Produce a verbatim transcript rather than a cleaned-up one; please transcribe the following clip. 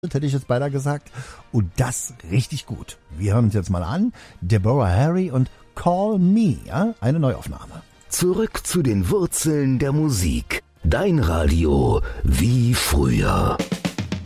hätte ich jetzt beinahe gesagt. Und das richtig gut. Wir hören uns jetzt mal an. Deborah Harry und Call Me, ja? Eine Neuaufnahme. Zurück zu den Wurzeln der Musik. Dein Radio wie früher.